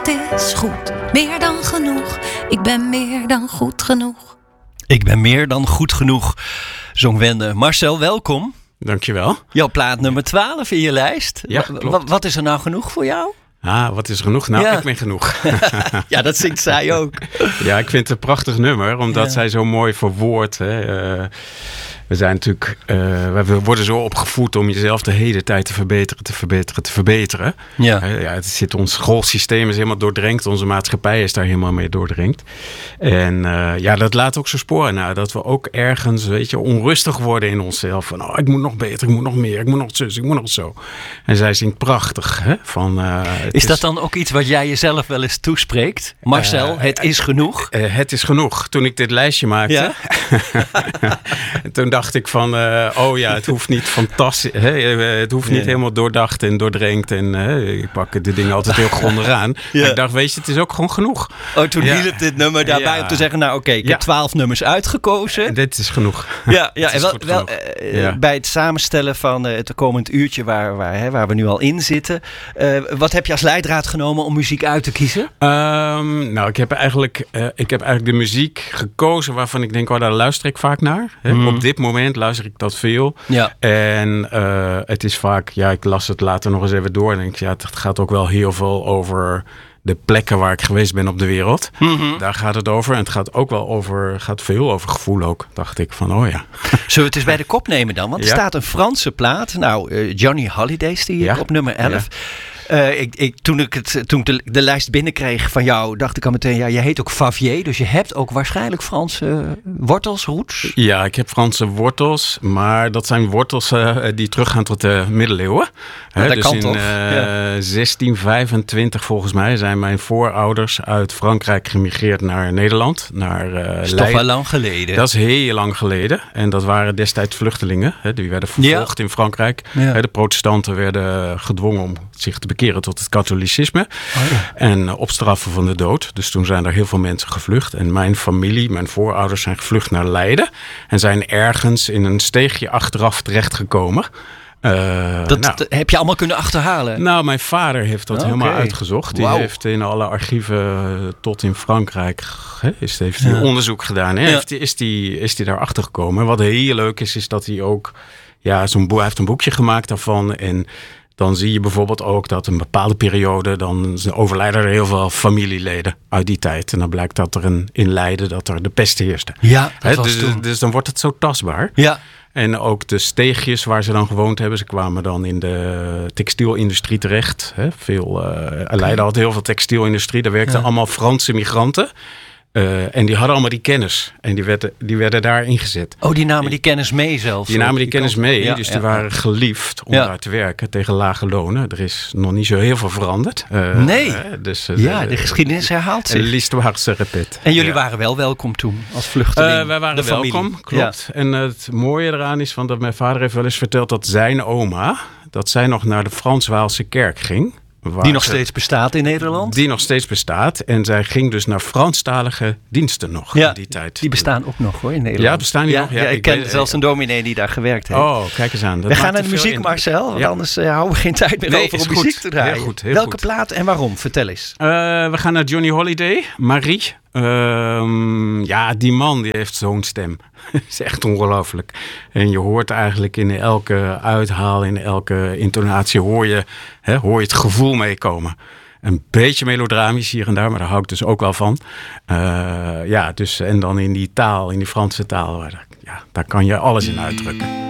het is goed, meer dan genoeg. Ik ben meer dan goed genoeg. Ik ben meer dan goed genoeg, zong Wende. Marcel, welkom. Dankjewel. Jouw plaat nummer 12 in je lijst. Ja, klopt. Wat is er nou genoeg voor jou? Wat is er genoeg? Nou, Ja. ik ben genoeg. Ja, dat zingt zij ook. Ja, ik vind het een prachtig nummer, omdat zij zo mooi verwoordt. We zijn natuurlijk, we worden zo opgevoed om jezelf de hele tijd te verbeteren. Ja. Ons schoolsysteem is helemaal doordrenkt. Onze maatschappij is daar helemaal mee doordrenkt. En dat laat ook zijn sporen na. Dat we ook ergens, onrustig worden in onszelf. Van, ik moet nog beter, ik moet nog meer, ik moet nog zus, ik moet nog zo. En zij zingt prachtig. Hè? Is dat dan ook iets wat jij jezelf wel eens toespreekt? Marcel, het is genoeg. Het is genoeg. Toen ik dit lijstje maakte, toen dacht ik van, het hoeft niet fantastisch. Het hoeft niet helemaal doordacht en doordrenkt. En ik pak de dingen altijd heel grondig aan. Ja. Maar ik dacht, het is ook gewoon genoeg. Toen hielp dit nummer daarbij om te zeggen, nou oké, ik heb 12 nummers uitgekozen. En dit is genoeg. Ja, Het is goed genoeg. Bij het samenstellen van het komend uurtje waar we nu al in zitten. Wat heb je als leidraad genomen om muziek uit te kiezen? Ik heb eigenlijk de muziek gekozen waarvan ik denk, daar luister ik vaak naar. Op dit moment luister ik dat veel. Ja. En het is vaak, ik las het later nog eens even door en denk, het gaat ook wel heel veel over de plekken waar ik geweest ben op de wereld. Mm-hmm. Daar gaat het over. En het gaat ook wel gaat veel over gevoel ook. Dacht ik van, Zullen we het eens bij de kop nemen dan? Want er staat een Franse plaat. Johnny Holiday zie ik op nummer 11. Ja. Toen ik de lijst binnenkreeg van jou, dacht ik al meteen, je heet ook Favier, dus je hebt ook waarschijnlijk Franse wortels, roots. Ja, ik heb Franse wortels, maar dat zijn wortels die teruggaan tot de middeleeuwen. Dat dus kan in toch? 1625 volgens mij zijn mijn voorouders uit Frankrijk gemigreerd naar Nederland. Dat is toch wel lang geleden. Dat is heel lang geleden. En dat waren destijds vluchtelingen. Die werden vervolgd in Frankrijk. Ja. De protestanten werden gedwongen om zich te bekeren tot het katholicisme. En op straffen van de dood. Dus toen zijn er heel veel mensen gevlucht. En mijn familie, mijn voorouders zijn gevlucht naar Leiden. En zijn ergens in een steegje achteraf terechtgekomen. Dat heb je allemaal kunnen achterhalen? Nou, mijn vader heeft dat helemaal uitgezocht. Die heeft in alle archieven tot in Frankrijk heeft hij onderzoek gedaan. Hè? Is hij daarachter gekomen. Wat heel leuk is dat hij ook... hij heeft een boekje gemaakt daarvan. En dan zie je bijvoorbeeld ook dat een bepaalde periode... dan overlijden er heel veel familieleden uit die tijd. En dan blijkt dat er in Leiden dat er de pest heerste. Ja, dus dan wordt het zo tastbaar. Ja. En ook de steegjes waar ze dan gewoond hebben. Ze kwamen dan in de textielindustrie terecht. Leiden had heel veel textielindustrie. Daar werkten allemaal Franse migranten. En die hadden allemaal die kennis. En die werden daar ingezet. Die namen die kennis mee zelfs? Die namen die kennis mee. Die waren geliefd om daar te werken tegen lage lonen. Er is nog niet zo heel veel veranderd. De geschiedenis herhaalt zich. L'histoire se répète. En jullie waren wel welkom toen als vluchteling? Wij waren welkom, klopt. Ja. En het mooie eraan is dat mijn vader heeft wel eens verteld dat zijn oma... dat zij nog naar de Frans-Waalse kerk ging... Die nog steeds bestaat in Nederland? Die nog steeds bestaat. En zij ging dus naar Franstalige diensten nog in die tijd. Die bestaan ook nog hoor in Nederland. Ja, bestaan die nog? Ja, ik ken zelfs een dominee die daar gewerkt heeft. Kijk eens aan. We gaan naar de muziek, Marcel. Want anders houden we geen tijd meer over om muziek te draaien. Heel goed. Welke plaat en waarom? Vertel eens. We gaan naar Johnny Holiday, Marie. Die man die heeft zo'n stem. Het is echt ongelooflijk. En je hoort eigenlijk in elke uithaal, in elke intonatie hoor je het gevoel meekomen. Een beetje melodramatisch hier en daar, maar daar hou ik dus ook wel van. En dan in die taal, in die Franse taal, daar kan je alles in uitdrukken.